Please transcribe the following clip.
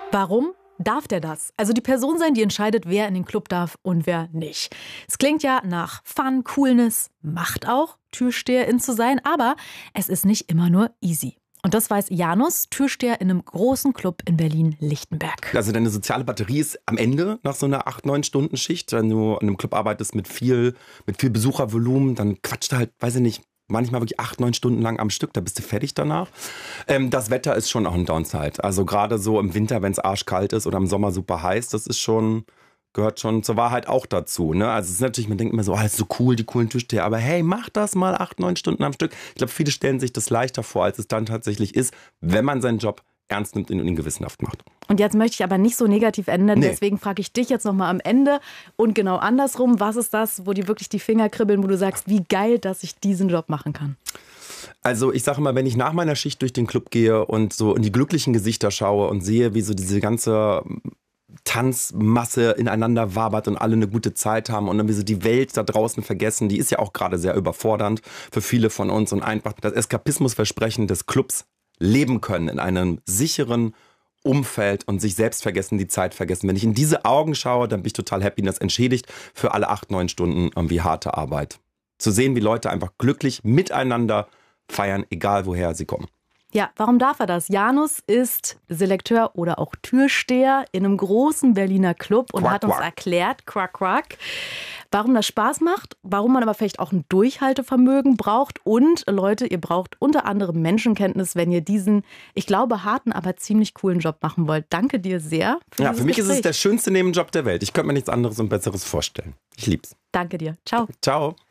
Warum darf der das? Also die Person sein, die entscheidet, wer in den Club darf und wer nicht. Es klingt ja nach Fun, Coolness, Macht auch, Türsteherin zu sein, aber es ist nicht immer nur easy. Und das weiß Janus, Türsteher in einem großen Club in Berlin-Lichtenberg. Also deine soziale Batterie ist am Ende nach so einer 8-9-Stunden-Schicht. Wenn du in einem Club arbeitest mit viel Besuchervolumen, dann quatscht du halt, weiß ich nicht, manchmal wirklich 8-9 Stunden lang am Stück, da bist du fertig danach. Das Wetter ist schon auch ein Downside. Also gerade so im Winter, wenn es arschkalt ist oder im Sommer super heiß, das ist schon, gehört schon zur Wahrheit auch dazu. Ne? Also es ist natürlich, man denkt immer so, das ist so cool, die coolen Türsteher, aber hey, mach das mal 8-9 Stunden am Stück. Ich glaube, viele stellen sich das leichter vor, als es dann tatsächlich ist, wenn man seinen Job ernst nimmt und ihn gewissenhaft macht. Und jetzt möchte ich aber nicht so negativ enden, Nee. Deswegen frage ich dich jetzt nochmal am Ende und genau andersrum, was ist das, wo dir wirklich die Finger kribbeln, wo du sagst, wie geil, dass ich diesen Job machen kann? Also ich sage mal, wenn ich nach meiner Schicht durch den Club gehe und so in die glücklichen Gesichter schaue und sehe, wie so diese ganze Tanzmasse ineinander wabert und alle eine gute Zeit haben und dann wie so die Welt da draußen vergessen, die ist ja auch gerade sehr überfordernd für viele von uns und einfach das Eskapismusversprechen des Clubs leben können in einem sicheren Umfeld und sich selbst vergessen, die Zeit vergessen. Wenn ich in diese Augen schaue, dann bin ich total happy und das entschädigt für alle 8-9 Stunden irgendwie harte Arbeit. Zu sehen, wie Leute einfach glücklich miteinander feiern, egal woher sie kommen. Ja, warum darf er das? Janus ist Selekteur oder auch Türsteher in einem großen Berliner Club und Quack, hat uns quack. erklärt, warum das Spaß macht, warum man aber vielleicht auch ein Durchhaltevermögen braucht und Leute, ihr braucht unter anderem Menschenkenntnis, wenn ihr diesen, ich glaube, harten, aber ziemlich coolen Job machen wollt. Danke dir sehr Ja, dieses für mich ist es Gespräch. der schönste Nebenjob der Welt. Ich könnte mir nichts anderes und Besseres vorstellen. Ich lieb's. Danke dir. Ciao. Ciao.